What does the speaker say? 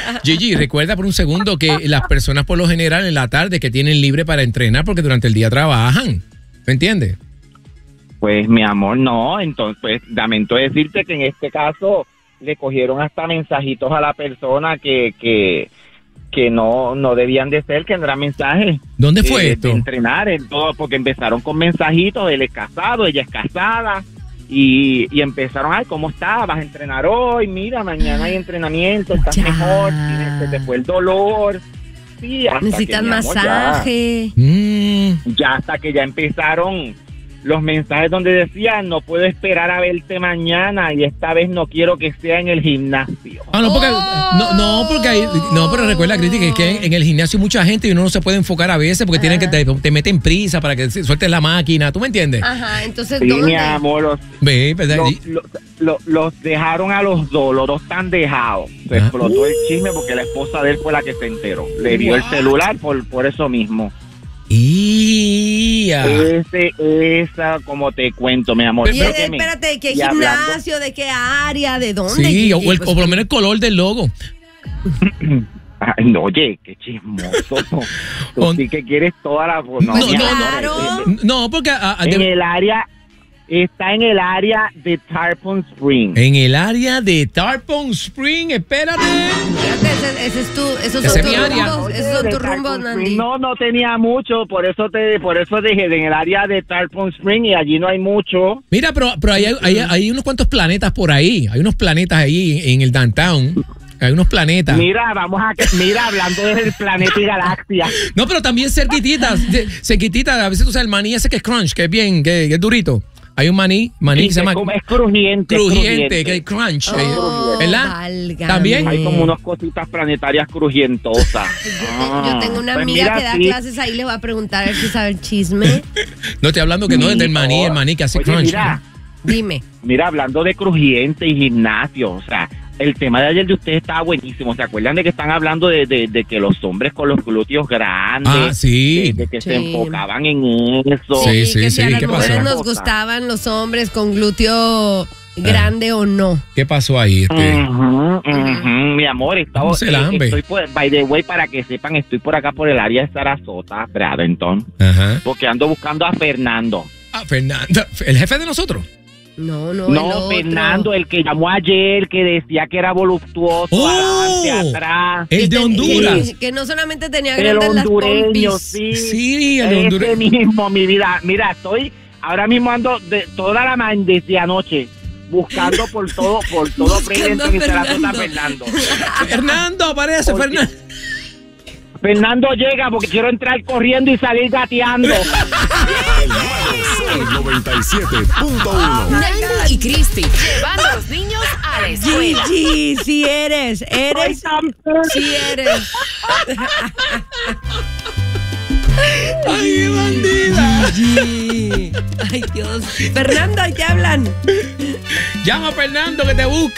Gigi, recuerda por un segundo que las personas por lo general en la tarde que tienen libre para entrenar porque durante el día trabajan. ¿Me entiendes? Pues, mi amor, no. Entonces, pues, lamento decirte que en este caso le cogieron hasta mensajitos a la persona que no debían de ser, que no eran mensajes. ¿Dónde fue esto? De entrenar, todo, porque empezaron con mensajitos, él es casado, ella es casada, y empezaron, ay, ¿cómo estás? ¿Vas a entrenar hoy? Mira, mañana hay entrenamiento, estás mejor, se te fue el dolor. Sí, necesitas masaje. Ya hasta que ya empezaron los mensajes donde decían, no puedo esperar a verte mañana y esta vez no quiero que sea en el gimnasio. No, pero recuerda, Cristi, que es que en el gimnasio hay mucha gente y uno no se puede enfocar a veces porque tienen que te meten prisa para que sueltes la máquina, ¿tú me entiendes? Ajá, entonces, sí, mi amor, los dejaron a los dos están dejados. Se explotó el chisme porque la esposa de él fue la que se enteró. Le dio el celular por eso mismo. Esa, como te cuento, mi amor. Espérate, ¿qué gimnasio? ¿De qué área? ¿De dónde? Sí, o por lo menos el color del logo. Ay, no, oye, qué chismoso. Tú sí que quieres toda la... No, porque... en el área... Está en el área de Tarpon Spring. En el área de Tarpon Spring, espérate. Esos son tus rumbos. Esos son tus rumbos, Nandi. No tenía mucho, por eso dije en el área de Tarpon Spring y allí no hay mucho. Mira, pero hay unos cuantos planetas por ahí. Hay unos planetas ahí en el downtown. Hay unos planetas. Mira, hablando del planeta y galaxia. No, pero también cerquititas. A veces tú sabes el maní ese que es crunch, que es bien, que es durito. Hay un maní que se llama... Es crujiente. Que es crunch. ¿Verdad? Válgame. También hay como unas cositas planetarias crujientosas. Yo tengo una amiga que da clases ahí, le voy a preguntar a ver si sabe el chisme. No estoy hablando que no es del maní, el maní que hace crunch. Mira, dime. Mira, hablando de crujiente y gimnasio, o sea, el tema de ayer de ustedes estaba buenísimo. ¿Se acuerdan de que están hablando de que los hombres con los glúteos grandes? Ah, sí. De que se enfocaban en eso. Sí. Que a las ¿Qué mujeres pasó? nos gustaban los hombres con glúteo grande o no. ¿Qué pasó ahí? Mi amor, estoy by the way, para que sepan, estoy por acá por el área de Sarasota, Bradenton, porque ando buscando a Fernando. Fernando, ¿el jefe de nosotros? No, Fernando, el que llamó ayer, que decía que era voluptuoso, adelante, atrás. El de Honduras. Que no solamente tenía grandes las pompis. Sí, el hondureño. Ese mismo, mi vida. Mira, ahora mismo ando toda la mañana desde anoche buscando por todo Bradenton y Sarasota Fernando. Fernando, aparece, Fernando. Fernando llega porque quiero entrar corriendo y salir gateando. El 97.1. Nandi y Cristi, llevando a los niños a la escuela. Gigi, sí eres. Sí eres. ¡Ay, qué bandida! Gigi. Ay, Dios. Fernando, ahí te hablan. Llama a Fernando que te busca.